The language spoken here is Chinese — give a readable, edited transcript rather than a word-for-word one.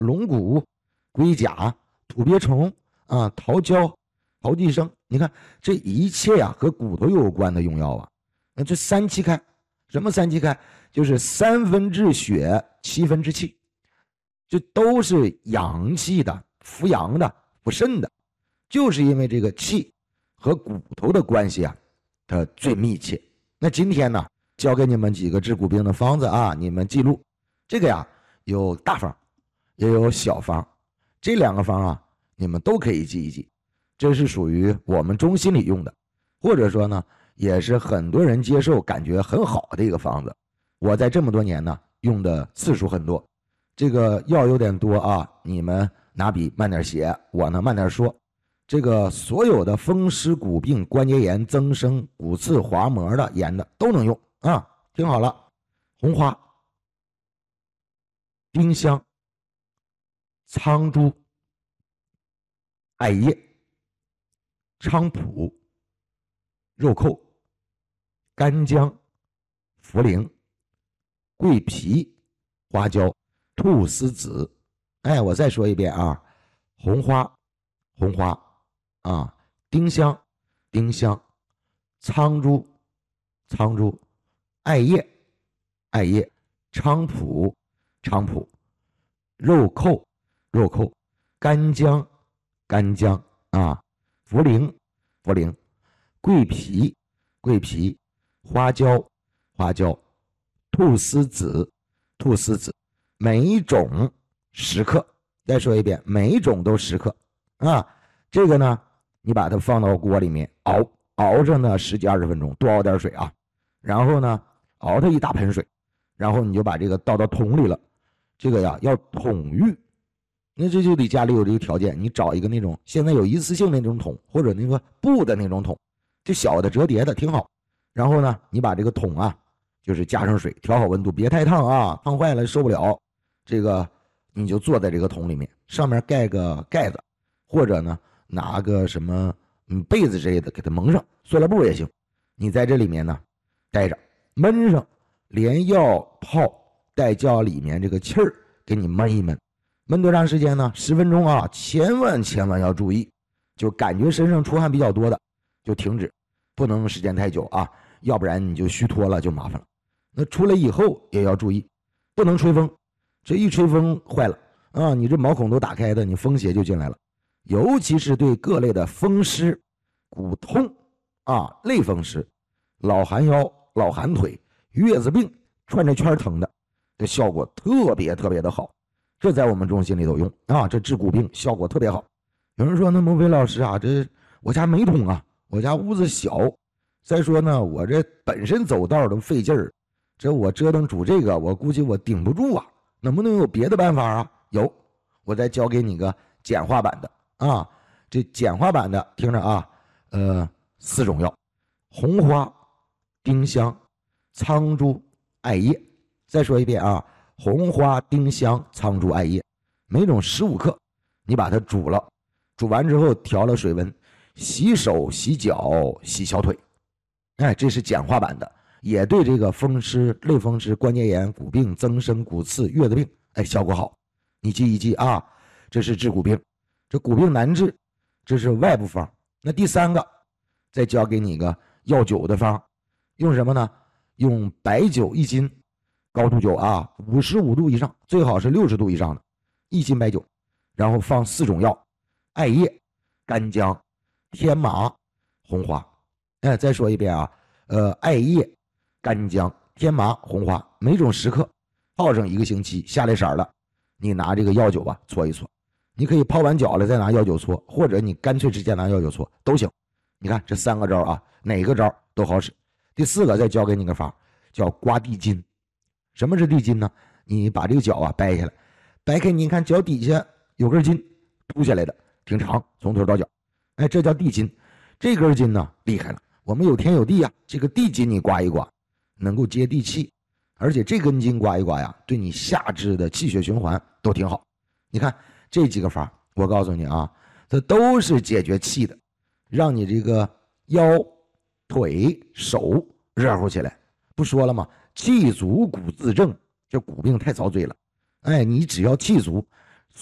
龙骨、龟甲、土鳖虫啊、桃胶、桃寄生，你看这一切呀和骨头有关的用药啊。那这三七开，什么三七开？就是三分治血，七分治气，这都是阳气的，扶阳的，扶肾的。就是因为这个气和骨头的关系啊，它最密切。那今天呢，教给你们几个治骨病的方子啊，你们记录。这个呀，有大方，也有小方，这两个方啊，你们都可以记一记。这是属于我们中心里用的，或者说呢，也是很多人接受感觉很好的一个方子。我在这么多年呢，用的次数很多。这个药有点多啊，你们拿笔慢点写，我呢慢点说。这个所有的风湿骨病、关节炎、增生、骨刺、滑膜的、炎的都能用啊。听好了，红花、丁香、苍术、艾叶、菖蒲、肉蔻、干姜、茯苓、桂皮、花椒、菟丝子。哎，我再说一遍啊，红花、红花啊，丁香、丁香、苍术、苍术、艾叶、艾叶、菖蒲、菖蒲、肉蔻、肉蔻、干姜、干姜啊，茯苓、茯苓、桂皮、桂皮、花椒、花椒、菟丝子、菟丝子，每一种10克。再说一遍，每一种都10克啊。这个呢，你把它放到锅里面熬着呢10几20分钟，多熬点水啊。然后呢，熬它一大盆水，然后你就把这个倒到桶里了。这个呀要桶浴，那这就得家里有这个条件，你找一个那种现在有一次性的那种桶，或者那个布的那种桶，就小的折叠的挺好。然后呢，你把这个桶啊，就是加上水，调好温度，别太烫啊，烫坏了受不了。这个你就坐在这个桶里面，上面盖个盖子，或者呢拿个什么被子之类的给它蒙上，塑料布也行。你在这里面呢待着，闷上，连药泡带叫里面这个气儿给你闷一闷。闷多长时间呢？10分钟啊，千万要注意，就感觉身上出汗比较多的就停止，不能时间太久啊，要不然你就虚脱了就麻烦了。那出来以后也要注意，不能吹风，这一吹风坏了啊，你这毛孔都打开的，你风邪就进来了。尤其是对各类的风湿、骨痛啊、类风湿、老寒腰、老寒腿、月子病串着圈疼的，这效果特别的好。这在我们中心里头用啊，这治骨病效果特别好。有人说，那孟非老师啊，这我家没桶啊，我家屋子小，再说呢，我这本身走道都费劲儿，这我折腾煮这个，我估计我顶不住啊，能不能有别的办法啊？有，我再教给你个简化版的啊。这简化版的听着啊，4种药：红花、丁香、苍术、艾叶。再说一遍啊，红花、丁香、苍术、艾叶，每种15克，你把它煮了，煮完之后调了水温，洗手、洗脚、洗小腿。哎，这是简化版的，也对这个风湿、类风湿、关节炎、骨病、增生、骨刺、月子病，哎，效果好。你记一记啊，这是治骨病。这骨病难治，这是外部方。那第3个，再教给你一个药酒的方，用什么呢？用白酒1斤，高度酒啊，55度以上，最好是60度以上的1斤白酒，然后放4种药：艾叶、干姜、天麻、红花。哎，再说一遍啊，艾叶、干姜、天麻、红花，每种10克，泡上1个星期，下来色了，你拿这个药酒吧搓一搓。你可以泡完脚了再拿药酒搓，或者你干脆直接拿药酒搓都行。你看这3个招啊，哪个招都好使。第4个再教给你个法，叫刮地筋。什么是地筋呢？你把这个脚啊掰下来，掰开你看脚底下有根筋凸下来的，挺长，从头到脚，哎，这叫地筋。这根筋呢厉害了，我们有天有地啊，这个地筋你刮一刮，能够接地气，而且这根筋刮一刮呀，对你下肢的气血循环都挺好。你看这几个法，我告诉你啊，这都是解决气的，让你这个腰、腿、手热乎起来。不说了吗？气足骨自正，这骨病太遭罪了。哎，你只要气足，